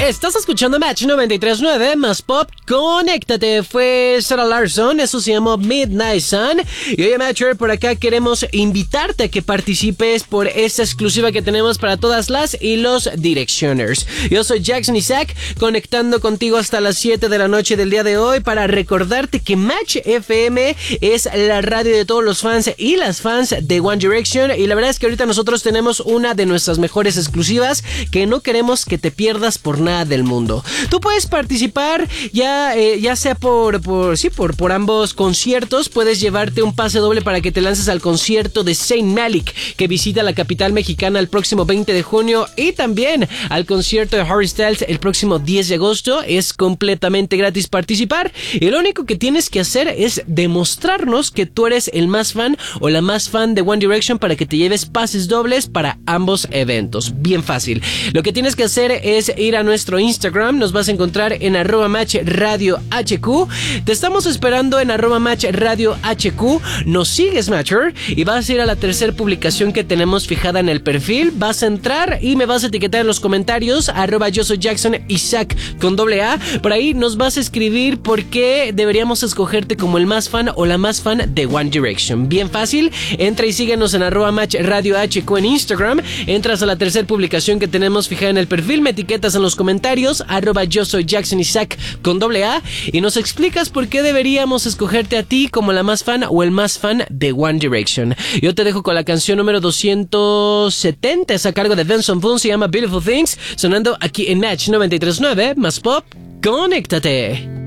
Estás escuchando Match 93.9 más pop. Conéctate. Fue Sarah Larsson, eso se llamó Midnight Sun. Y oye, Matcher, por acá queremos invitarte a que participes por esta exclusiva que tenemos para todas las y los Directioners. Yo soy Jackson Isaac, conectando contigo hasta las 7 de la noche del día de hoy para recordarte que Match FM es la radio de todos los fans y las fans de One Direction. Y la verdad es que ahorita nosotros tenemos una de nuestras mejores exclusivas que no queremos que te pierdas por nada del mundo. Tú puedes participar ya sea por ambos conciertos. Puedes llevarte un pase doble para que te lances al concierto de Zayn Malik, que visita la capital mexicana el próximo 20 de junio, y también al concierto de Harry Styles el próximo 10 de agosto. Es completamente gratis participar y lo único que tienes que hacer es demostrarnos que tú eres el más fan o la más fan de One Direction para que te lleves pases dobles para ambos eventos. Bien fácil. Lo que tienes que hacer es ir a nuestro Instagram. Nos vas a encontrar en @matchradiohq. Te estamos esperando en @matchradiohq. Nos sigues, Matcher, y vas a ir a la tercera publicación que tenemos fijada en el perfil. Vas a entrar y me vas a etiquetar en los comentarios @yo soy Jackson Isaac con AA. Por ahí nos vas a escribir por qué deberíamos escogerte como el más fan o la más fan de One Direction. Bien fácil. Entra y síguenos en @matchradiohq en Instagram. Entras a la tercera publicación que tenemos fijada en el perfil. Me etiquetas en los comentarios @yo soy Jackson Isaac con AA y nos explicas por qué deberíamos escogerte a ti como la más fan o el más fan de One Direction. Yo te dejo con la canción número 270, es a cargo de Benson Boone, se llama Beautiful Things, sonando aquí en Match 93.9 más pop. Conéctate.